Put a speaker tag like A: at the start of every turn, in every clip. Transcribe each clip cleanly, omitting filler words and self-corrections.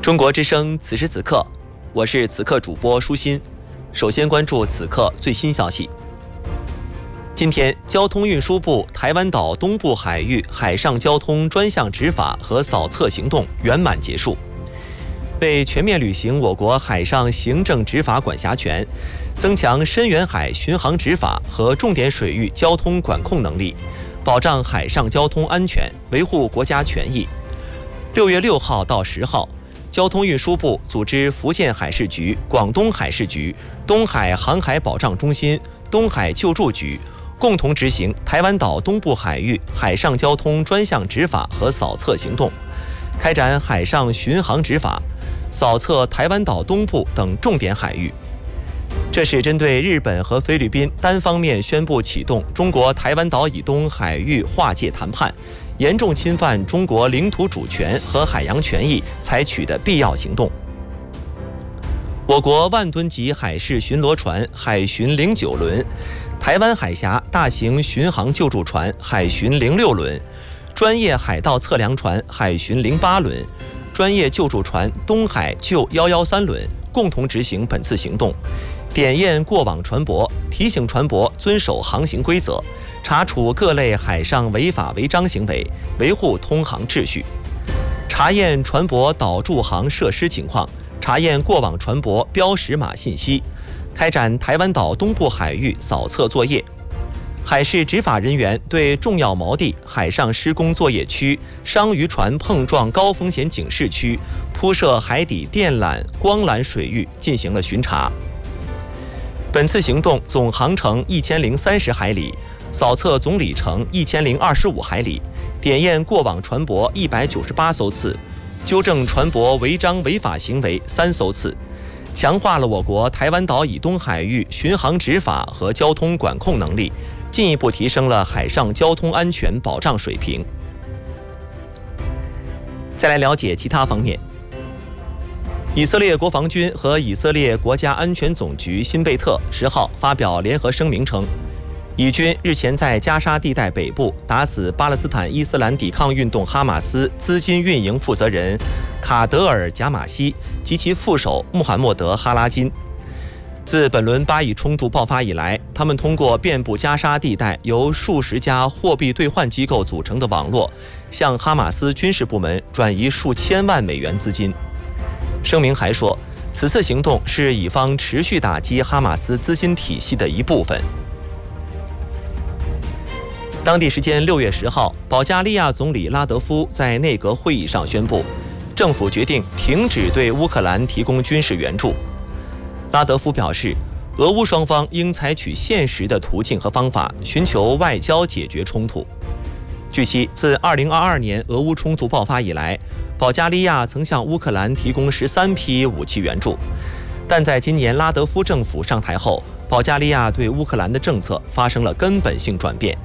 A: 中国之声此时此刻，我是此刻主播舒心。首先关注此刻最新消息。今天，交通运输部台湾岛东部海域海上交通专项执法和扫测行动圆满结束。为全面履行我国海上行政执法管辖权，增强深远海巡航执法和重点水域交通管控能力，保障海上交通安全，维护国家权益。6月6号到10号，交通运输部组织福建海事局、广东海事局、东海航海保障中心、东海救助局共同执行台湾岛东部海域海上交通专项执法和扫测行动，开展海上巡航执法，扫测台湾岛东部等重点海域。这是针对日本和菲律宾单方面宣布启动中国台湾岛以东海域划界谈判，严重侵犯中国领土主权和海洋权益采取的必要行动。我国万吨级海事巡逻船海巡09轮、台湾海峡大型巡航救助船海巡06轮、专业海盗测量船海巡08轮、专业救助船东海救113轮共同执行本次行动，点验过往船舶，提醒船舶遵守航行规则，查处各类海上违法违章行为，维护通航秩序，查验船舶岛驻航设施情况，查验过往船舶标识码信息，开展台湾岛东部海域扫测作业。海事执法人员对重要锚地、海上施工作业区、商渔船碰撞高风险警示区、铺设海底电缆、光缆水域进行了巡查。本次行动总航程1030海里，扫测总里程1025海里，点验过往船舶198艘次，纠正船舶违章违法行为3艘次，强化了我国台湾岛以东海域巡航执法和交通管控能力，进一步提升了海上交通安全保障水平。再来了解其他方面。以色列国防军和以色列国家安全总局辛贝特10号发表联合声明称，以军日前在加沙地带北部打死巴勒斯坦伊斯兰抵抗运动哈马斯资金运营负责人卡德尔·贾马西及其副手穆罕默德·哈拉金。自本轮巴以冲突爆发以来，他们通过遍布加沙地带由数十家货币兑换机构组成的网络，向哈马斯军事部门转移数千万美元资金。声明还说，此次行动是以方持续打击哈马斯资金体系的一部分。当地时间6月10号，保加利亚总理拉德夫在内阁会议上宣布，政府决定停止对乌克兰提供军事援助。拉德夫表示，俄乌双方应采取现实的途径和方法，寻求外交解决冲突。据悉，自2022年俄乌冲突爆发以来，保加利亚曾向乌克兰提供13批武器援助，但在今年拉德夫政府上台后，保加利亚对乌克兰的政策发生了根本性转变。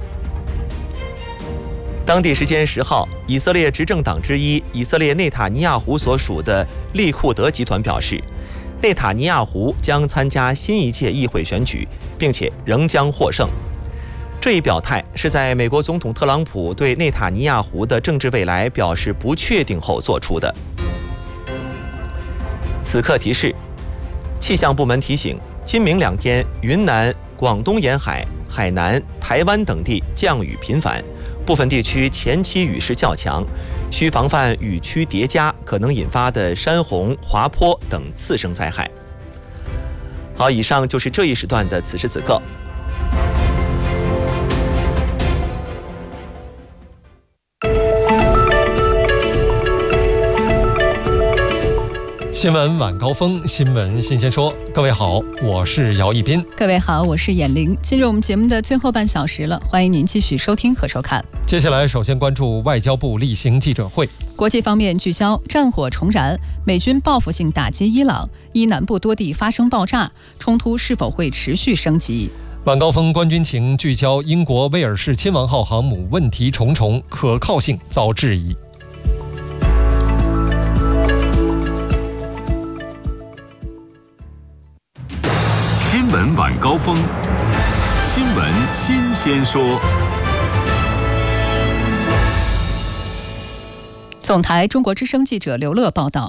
A: 当地时间10号，以色列执政党之一以色列内塔尼亚胡所属的利库德集团表示，内塔尼亚胡将参加新一届议会选举，并且仍将获胜。这一表态是在美国总统特朗普对内塔尼亚胡的政治未来表示不确定后做出的。此刻提示：气象部门提醒，今明2天，云南、广东沿海、海南、台湾等地降雨频繁，部分地区前期雨势较强，需防范雨区叠加可能引发的山洪、滑坡等次生灾害。好，以上就是这一时段的此时此刻。
B: 新闻晚高峰，新闻新鲜说。各位好，我是姚一斌。
C: 各位好，我是闫玲。进入我们节目的最后半小时了，欢迎您继续收听和收看。
B: 接下来首先关注外交部例行记者会。
C: 国际方面聚焦战火重燃，美军报复性打击伊朗，伊南部多地发生爆炸，冲突是否会持续升级？
B: 晚高峰观军情聚焦英国威尔士亲王号航母问题重重，可靠性遭质疑。
D: 新闻晚高峰，新闻新鲜说。
C: 总台中国之声记者刘乐报道，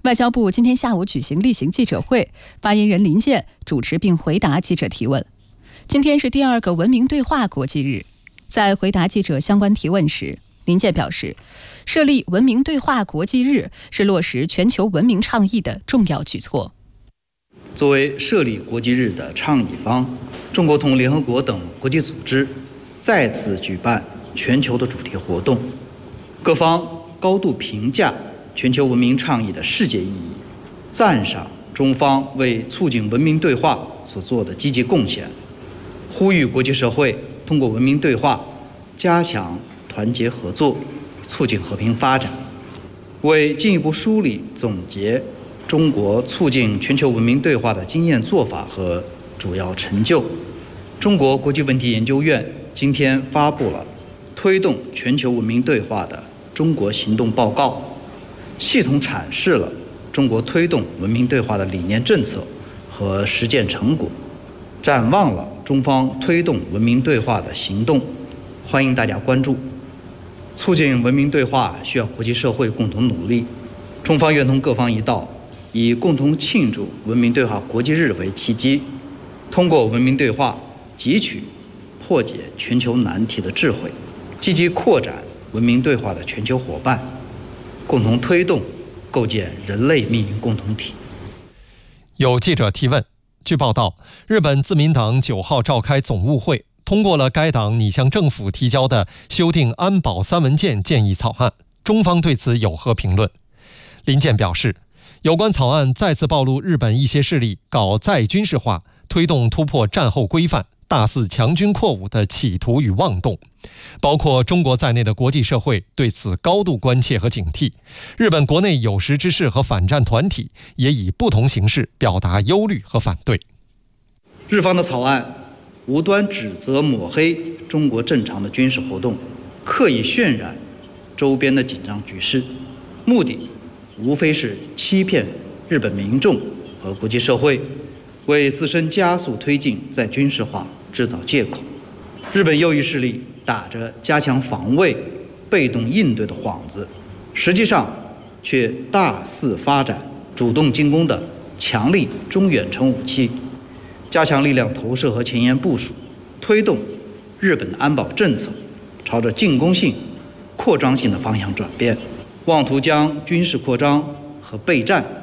C: 外交部今天下午举行例行记者会，发言人林健主持并回答记者提问。今天是第2个文明对话国际日，在回答记者相关提问时，林健表示，设立文明对话国际日是落实全球文明倡议的重要举措。
E: 作为设立国际日的倡议方，中国同联合国等国际组织再次举办全球的主题活动，各方高度评价全球文明倡议的世界意义，赞赏中方为促进文明对话所做的积极贡献，呼吁国际社会通过文明对话加强团结合作，促进和平发展。为进一步梳理总结中国促进全球文明对话的经验做法和主要成就，中国国际问题研究院今天发布了推动全球文明对话的中国行动报告，系统阐释了中国推动文明对话的理念政策和实践成果，展望了中方推动文明对话的行动，欢迎大家关注。促进文明对话需要国际社会共同努力，中方愿同各方一道，以共同庆祝文明对话国际日为契机，通过文明对话汲取破解全球难题的智慧，积极扩展文明对话的全球伙伴，共同推动构建人类命运共同体。
B: 有记者提问，据报道，日本自民党9号召开总务会，通过了该党拟向政府提交的修订安保3文件建议草案，中方对此有何评论？林健表示，有关草案再次暴露日本一些势力搞再军事化，推动突破战后规范，大肆强军扩武的企图与妄动，包括中国在内的国际社会对此高度关切和警惕。日本国内有识之士和反战团体也以不同形式表达忧虑和反对。
E: 日方的草案无端指责抹黑中国正常的军事活动，刻意渲染周边的紧张局势，目的无非是欺骗日本民众和国际社会，为自身加速推进再军事化制造借口。日本右翼势力打着加强防卫、被动应对的幌子，实际上却大肆发展主动进攻的强力中远程武器，加强力量投射和前沿部署，推动日本的安保政策朝着进攻性、扩张性的方向转变，妄图将军事扩张和备战